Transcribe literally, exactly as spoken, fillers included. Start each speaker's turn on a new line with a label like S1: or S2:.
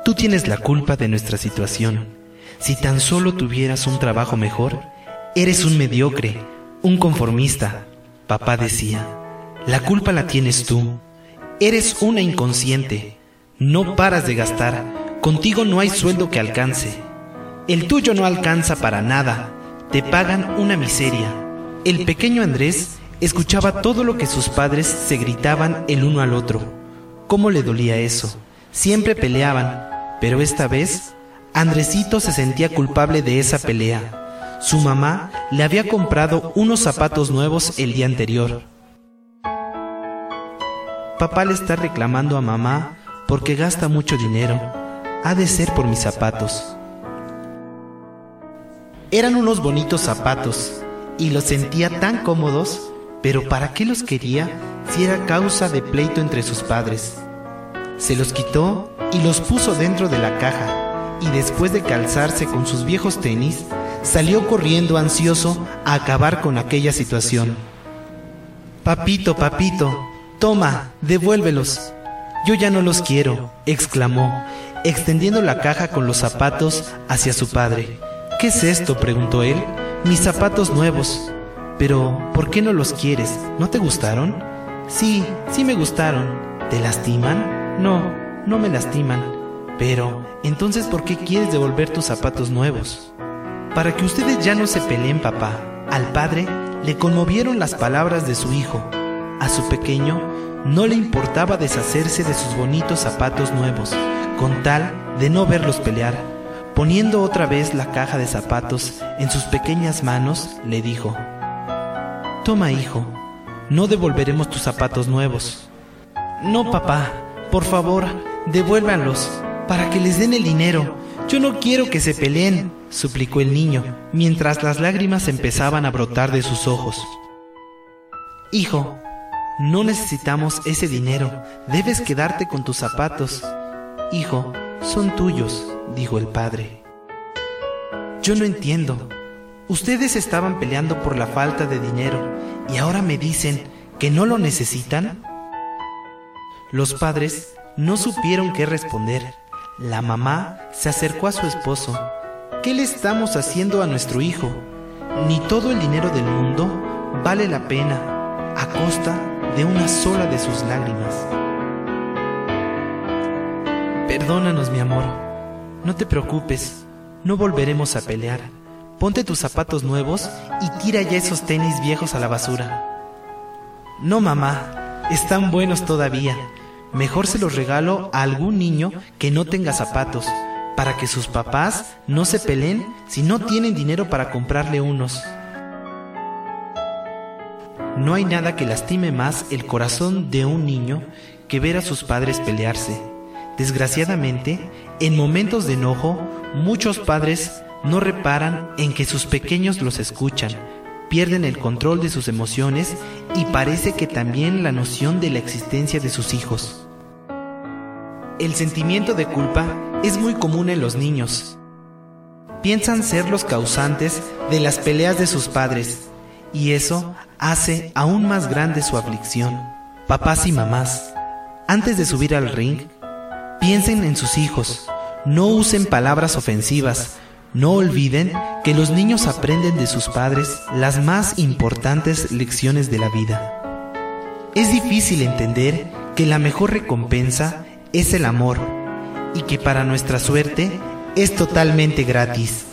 S1: Tú tienes la culpa de nuestra situación. Si tan solo tuvieras un trabajo mejor, eres un mediocre, un conformista. Papá decía, la culpa la tienes tú. Eres una inconsciente. No paras de gastar. Contigo no hay sueldo que alcance. El tuyo no alcanza para nada. Te pagan una miseria. El pequeño Andrés escuchaba todo lo que sus padres se gritaban el uno al otro. ¿Cómo le dolía eso? Siempre peleaban, pero esta vez Andresito se sentía culpable de esa pelea. Su mamá le había comprado unos zapatos nuevos el día anterior. Papá le está reclamando a mamá porque gasta mucho dinero. Ha de ser por mis zapatos. Eran unos bonitos zapatos y los sentía tan cómodos, pero ¿para qué los quería si era causa de pleito entre sus padres? Se los quitó y los puso dentro de la caja, y después de calzarse con sus viejos tenis, salió corriendo ansioso a acabar con aquella situación. «Papito, papito, toma, devuélvelos. Yo ya no los quiero», exclamó, extendiendo la caja con los zapatos hacia su padre. «¿Qué es esto?», preguntó él. «Mis zapatos nuevos». «Pero, ¿por qué no los quieres? ¿No te gustaron?» «Sí, sí me gustaron». «¿Te lastiman?» «No, no me lastiman». «Pero, entonces, ¿por qué quieres devolver tus zapatos nuevos?» «Para que ustedes ya no se peleen, papá». Al padre le conmovieron las palabras de su hijo. A su pequeño no le importaba deshacerse de sus bonitos zapatos nuevos, con tal de no verlos pelear. Poniendo otra vez la caja de zapatos en sus pequeñas manos, le dijo: «Toma, hijo, no devolveremos tus zapatos nuevos». «No, papá, por favor, devuélvanlos, para que les den el dinero. Yo no quiero que se peleen», suplicó el niño, mientras las lágrimas empezaban a brotar de sus ojos. «Hijo, no necesitamos ese dinero, debes quedarte con tus zapatos». «Hijo, son tuyos», dijo el padre. «Yo no entiendo. Ustedes estaban peleando por la falta de dinero y ahora me dicen que no lo necesitan». Los padres no supieron qué responder. La mamá se acercó a su esposo. «¿Qué le estamos haciendo a nuestro hijo? Ni todo el dinero del mundo vale la pena a costa de una sola de sus lágrimas». «Perdónanos, mi amor. No te preocupes, no volveremos a pelear. Ponte tus zapatos nuevos y tira ya esos tenis viejos a la basura». «No, mamá, están buenos todavía. Mejor se los regalo a algún niño que no tenga zapatos, para que sus papás no se peleen si no tienen dinero para comprarle unos». No hay nada que lastime más el corazón de un niño que ver a sus padres pelearse. Desgraciadamente, en momentos de enojo, muchos padres no reparan en que sus pequeños los escuchan, pierden el control de sus emociones y parece que también la noción de la existencia de sus hijos. El sentimiento de culpa es muy común en los niños. Piensan ser los causantes de las peleas de sus padres, y eso hace aún más grande su aflicción. Papás y mamás, antes de subir al ring, piensen en sus hijos, no usen palabras ofensivas, no olviden que los niños aprenden de sus padres las más importantes lecciones de la vida. Es difícil entender que la mejor recompensa es el amor y que para nuestra suerte es totalmente gratis.